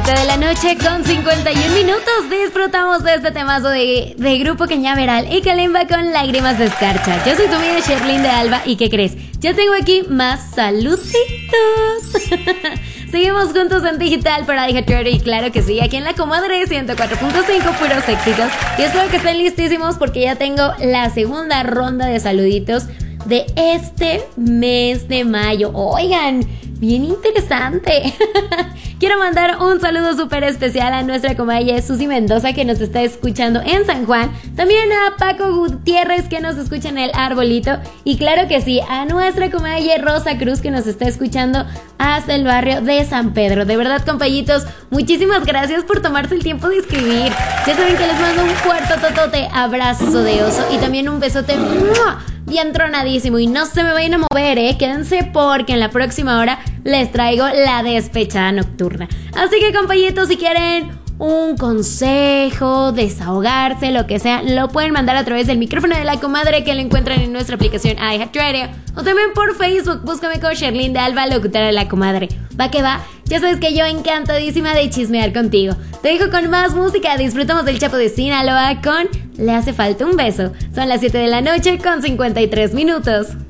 7 de la noche con 51 minutos. Disfrutamos de este temazo de Grupo Cañaveral y Kalimba con Lágrimas de Escarcha. Yo soy tu amiga Sherlyn de Alba y ¿qué crees? Ya tengo aquí más saluditos. Seguimos juntos en digital para Digital y claro que sí, aquí en La Comadre 104.5 puros éxitos. Y espero que estén listísimos porque ya tengo la segunda ronda de saluditos de este mes de mayo. Oigan, bien interesante. Quiero mandar un saludo súper especial a nuestra comadre Susi Mendoza que nos está escuchando en San Juan. También a Paco Gutiérrez que nos escucha en El Arbolito. Y claro que sí, a nuestra comadre Rosa Cruz que nos está escuchando hasta el barrio de San Pedro. De verdad, compañitos, muchísimas gracias por tomarse el tiempo de escribir. Ya saben que les mando un fuerte totote abrazo de oso y también un besote bien tronadísimo. Y no se me vayan a mover, quédense porque en la próxima hora les traigo la despechada nocturna. Así que, compañitos, si quieren un consejo, desahogarse, lo que sea, lo pueden mandar a través del micrófono de La Comadre que lo encuentran en nuestra aplicación iHeartRadio o también por Facebook. Búscame como Sherlyn de Alba, locutora de La Comadre. Va que va, ya sabes que yo encantadísima de chismear contigo. Te dejo con más música, disfrutamos del Chapo de Sinaloa con Le hace falta un beso. Son las 7 de la noche con 53 minutos.